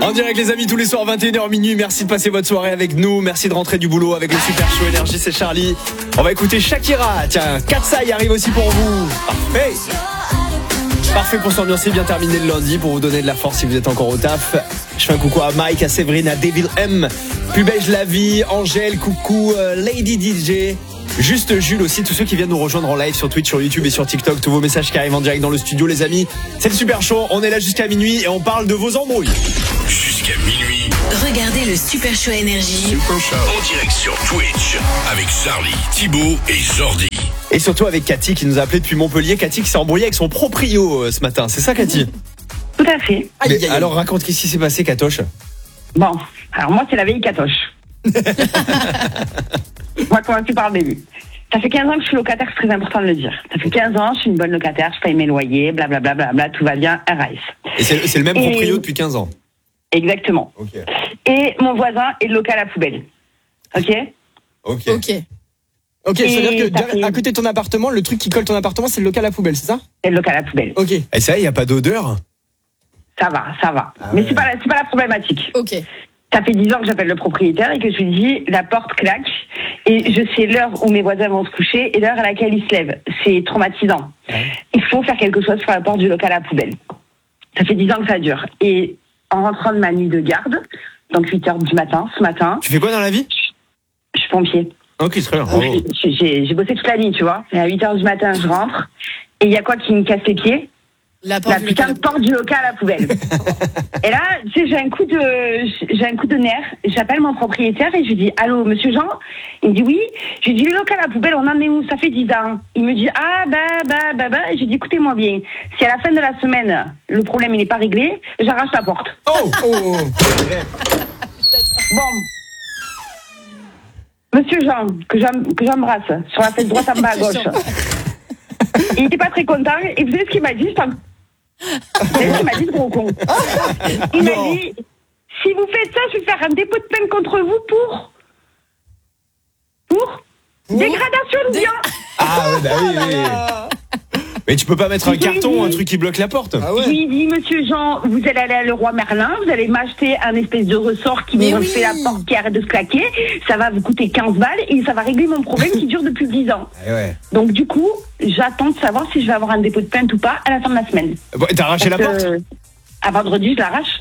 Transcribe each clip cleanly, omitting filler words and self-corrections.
En direct les amis tous les soirs 21h minuit. Merci de passer votre soirée avec nous. Merci de rentrer du boulot avec le Super Show Énergie. C'est Charlie. On va écouter Shakira. Tiens, Katsai arrive aussi pour vous. Parfait. Parfait pour s'ambiancer, bien terminé le lundi, pour vous donner de la force si vous êtes encore au taf. Je fais un coucou à Mike, à Séverine, à Devil M, Plus Beige la vie, Angèle, coucou, Lady DJ, Juste Jules aussi, tous ceux qui viennent nous rejoindre en live sur Twitch, sur YouTube et sur TikTok, tous vos messages qui arrivent en direct dans le studio les amis. C'est le Super Show, on est là jusqu'à minuit et on parle de vos embrouilles. Jusqu'à minuit. Regardez le Super Show Énergie. Super Show. En direct sur Twitch avec Charlie, Thibaut et Jordi. Et surtout avec Cathy qui nous a appelé depuis Montpellier. Cathy qui s'est embrouillée avec son proprio ce matin, c'est ça Cathy? Tout à fait. Mais alors raconte, qu'est-ce qui s'est passé Katoche? Bon, alors moi c'est la vieille Katoche. On va commencer par le début. Ça fait 15 ans que je suis locataire, c'est très important de le dire. Ça fait 15 ans, je suis une bonne locataire, je paye mes loyers, blablabla, bla, tout va bien, RAS. Et c'est le même proprio depuis 15 ans? Exactement. Ok. Et mon voisin est le local à poubelle. Ok. Ok, c'est-à-dire que à côté de ton appartement, le truc qui colle ton appartement, c'est le local à poubelle, c'est ça? C'est le local à poubelle. Ok. Et ça, il n'y a pas d'odeur? Ça va. Mais c'est pas la problématique. Ok. Ça fait 10 ans que j'appelle le propriétaire et que je lui dis la porte claque et je sais l'heure où mes voisins vont se coucher et l'heure à laquelle ils se lèvent. C'est traumatisant. Il faut faire quelque chose sur la porte du local à poubelle. Ça fait 10 ans que ça dure. Et en rentrant de ma nuit de garde, donc 8h du matin, ce matin... Tu fais quoi dans la vie? Je suis pompier. Ok, très bien. Donc, j'ai bossé toute la nuit, tu vois. Et à 8h du matin, je rentre. Et il y a quoi qui me casse les pieds? La putain de porte du local à poubelle. Et là, tu sais, j'ai un coup de nerf. J'appelle mon propriétaire et je lui dis allô, monsieur Jean? Il me dit oui. Je lui dis le local à poubelle, on en est où? Ça fait 10 ans. Il me dit ah bah. Et je lui dis écoutez-moi bien. Si à la fin de la semaine le problème il n'est pas réglé, j'arrache la porte. Oh. Bon. Monsieur Jean, que j'embrasse sur la fesse droite en bas à gauche. Il n'était pas très content. Et vous savez ce qu'il m'a dit? Vous savez ce qu'il m'a dit, ce gros con? Il m'a dit, si vous faites ça, je vais faire un dépôt de plainte contre vous pour dégradation de biens. Ah ouais, bah oui. Mais tu peux pas mettre un carton, un truc qui bloque la porte. Ah ouais. Je lui dis, monsieur Jean, vous allez aller à Leroy Merlin, vous allez m'acheter un espèce de ressort qui me fait la porte qui arrête de se claquer. Ça va vous coûter 15 balles et ça va régler mon problème qui dure depuis 10 ans. Ouais. Donc du coup, j'attends de savoir si je vais avoir un dépôt de plainte ou pas à la fin de la semaine. Bon, t'as arraché la porte? À vendredi, je l'arrache.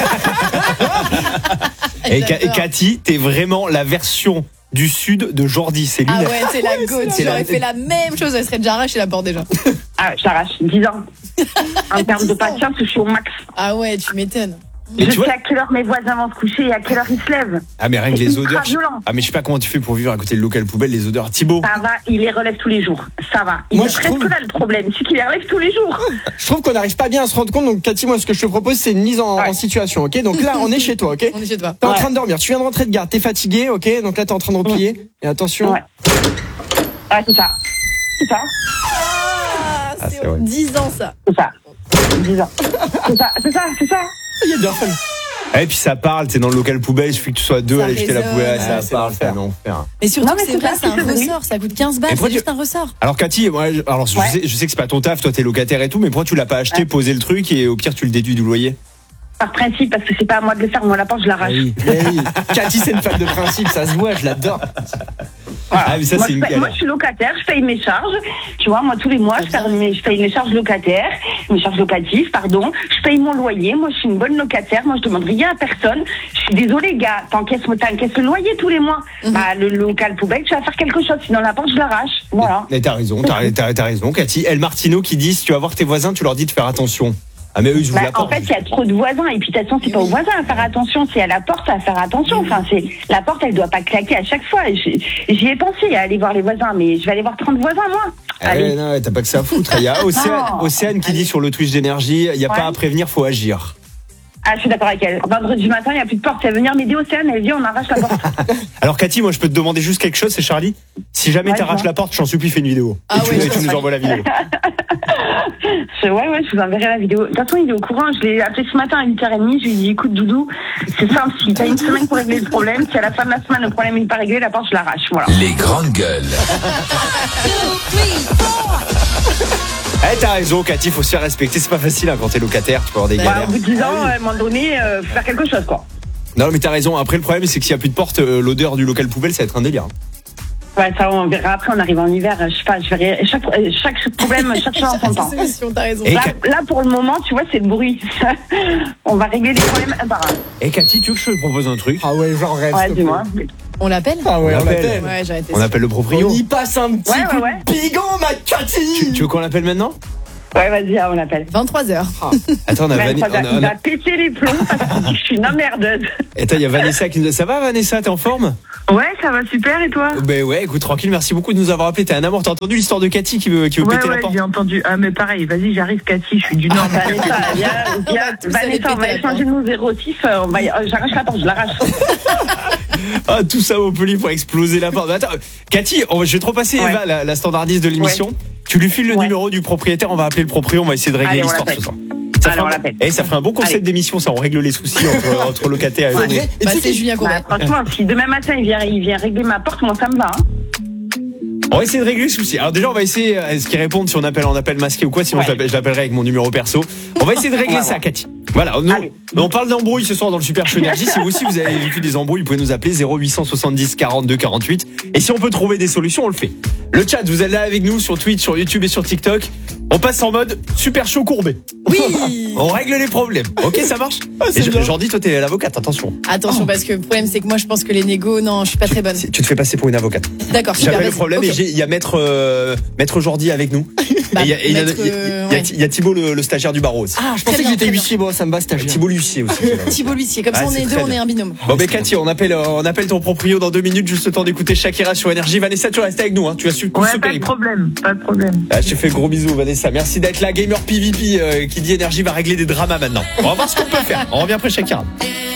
Et Cathy, t'es vraiment la version du sud de Jordi, c'est lui. Ah ouais, c'est la goutte. J'aurais fait la même chose, elle serait déjà arrachée la porte déjà. Ah, je t'arrache, 10 ans. En termes de patience, je suis au max. Ah ouais, tu m'étonnes. Je sais à quelle heure mes voisins vont se coucher et à quelle heure ils se lèvent. Ah mais rien que les odeurs. Violent. Ah mais je sais pas comment tu fais pour vivre à côté de local poubelle, les odeurs. Thibaut. Ça va, il les relève tous les jours. Ça va. Il est presque là le problème, c'est qu'il les relève tous les jours. Je trouve qu'on n'arrive pas bien à se rendre compte. Donc Cathy, moi ce que je te propose c'est une mise en situation, ok? Donc là on est chez toi, ok? On est chez toi. T'es en train de dormir, tu viens de rentrer de garde, t'es fatigué, ok? Donc là t'es en train de replier. Et attention. Ouais, c'est ça. C'est 10 ans ça. C'est ça. 10 ans. C'est ça. Il y a bien fun. Et puis ça parle, t'es dans le local poubelle, il suffit que tu sois deux à aller jeter la poubelle, ça c'est parle, l'enfer. c'est un enfer. Mais surtout Non, mais que c'est c'est vrai, ça, c'est un c'est vrai. ressort, ça coûte 15 balles, c'est juste un ressort. Alors Cathy, je sais que c'est pas ton taf, toi t'es locataire et tout, mais pourquoi tu l'as pas acheté, posé le truc et au pire tu le déduis du loyer? Par principe, parce que c'est pas à moi de le faire, moi la porte, je l'arrache. Oui. Cathy c'est une fan de principe, ça se voit, je l'adore. Ah mais ça c'est une galère. Moi je suis locataire, je paye mes charges. Tu vois, moi tous les mois je paye mes charges locataires, mes charges locatives, pardon. Je paye mon loyer, moi je suis une bonne locataire, moi je demande rien à personne. Je suis désolée gars, t'encaisses le loyer tous les mois. Bah le local poubelle, tu vas faire quelque chose, sinon la porte je l'arrache. Voilà. Mais t'as raison Cathy. El Martino qui dit si tu vas voir tes voisins, tu leur dis de faire attention. Ah mais eux ils ouvrent la porte. En fait, il y a trop de voisins et puis de toute façon, c'est pas aux voisins à faire attention, c'est à la porte à faire attention. Enfin, la porte, elle doit pas claquer à chaque fois. J'y ai pensé à aller voir les voisins, mais je vais aller voir 30 voisins moi. Allez. Non, t'as pas que ça à foutre. Il y a Océane qui dit sur le Twitch d'énergie, il y a pas à prévenir, faut agir. Ah, je suis d'accord avec elle. Vendredi matin, il n'y a plus de porte. Elle va venir m'aider, Océane. Elle dit, on arrache la porte. Alors, Cathy, moi, je peux te demander juste quelque chose, c'est Charlie. Si jamais t'arraches la porte, je t'en supplie, fais une vidéo. Ah et tu nous envoies la vidéo. Ouais, je vous enverrai la vidéo. De toute façon, il est au courant. Je l'ai appelé ce matin à 8h30. Je lui ai dit, écoute, Doudou, c'est simple. Si t'as une semaine pour régler le problème, si à la fin de la semaine, le problème n'est pas réglé, la porte, je l'arrache. Voilà. Les grandes gueules. Eh, t'as raison, Cathy, faut se faire respecter. C'est pas facile quand t'es locataire, tu peux avoir des galères. Au bout de 10 ans, à un moment donné, faut faire quelque chose, quoi. Non, mais t'as raison. Après, le problème, c'est que s'il n'y a plus de porte, l'odeur du local poubelle, ça va être un délire. Ouais, ça, on verra après, on arrive en hiver. Je sais pas, je verrai. Chaque problème, chaque chose en son temps. T'as raison. Là, pour le moment, tu vois, c'est le bruit. On va régler les problèmes un par un. Et Cathy, tu veux que je te propose un truc? Ah ouais, j'en rêve. Ouais, dis-moi. On l'appelle? Ah ouais, on l'appelle. Ouais, j'ai arrêté. On appelle le proprio. On y passe un petit coup de bigon, ma Cathy. Tu veux qu'on l'appelle maintenant? Ouais, vas-y, on l'appelle. 23h. Attends, on a Il va péter les plombs parce que je suis une emmerdeuse. Attends, il y a Vanessa qui nous a... Ça va, Vanessa, t'es en forme? Ouais, ça va super, et toi? Ben ouais, écoute, tranquille, merci beaucoup de nous avoir appelé. T'es un amour. T'as entendu l'histoire de Cathy qui veut péter la porte? J'ai entendu. Ah, mais pareil, vas-y, j'arrive, Cathy, je suis du Nord. Vanessa, Vanessa, on va échanger nos 06. J'arrache la porte, je l'arrache. Ah, tout ça au poli pour exploser la porte. Attends, Cathy, je vais te repasser Eva, la standardiste de l'émission. Ouais. Tu lui files le numéro du propriétaire, on va appeler le proprio, on va essayer de régler l'histoire ce soir. Ça ferait un bon concept d'émission, ça, on règle les soucis entre locataires et ouais. C'est Julien Courbet. Franchement, si demain matin il vient régler ma porte, moi ça me va. Hein. On va essayer de régler le souci. Alors déjà, on va essayer, est-ce qu'ils répondent si on appelle masqué ou quoi, sinon je l'appellerai avec mon numéro perso. On va essayer de régler ça, Cathy. Voilà, on parle d'embrouille ce soir dans le Super Show Énergie. Si vous aussi vous avez vécu des embrouilles, vous pouvez nous appeler 0870 42 48. Et si on peut trouver des solutions, on le fait. Le chat, vous êtes là avec nous sur Twitch, sur YouTube et sur TikTok. On passe en mode Super Show Courbet. Oui. On règle les problèmes. Ok, ça marche. Jordi, toi t'es l'avocate, attention. Attention, parce que le problème c'est que moi je pense que les négos, non, je suis pas très bonne. Tu te fais passer pour une avocate. D'accord, super. J'appelle le problème et il y a maître Jordi avec nous. Il y a Thibaut le stagiaire du barreau aussi. Ah, je pensais que j'étais huissier, bon, ça me va, stagiaire. Thibaut l'huissier aussi. Thibaut l'huissier, comme ça on est deux, on est un binôme. Bon, mais Cathy, on appelle ton proprio dans 2 minutes, juste le temps d'écouter Shakira sur Énergie. Vanessa, tu restes avec nous, hein. Tu as su pas de problème. Ah, je te fais gros bisous, Vanessa. Merci d'être là. Gamer PVP qui dit Énergie va régler des dramas maintenant. On va voir ce qu'on peut faire. On revient après Shakira.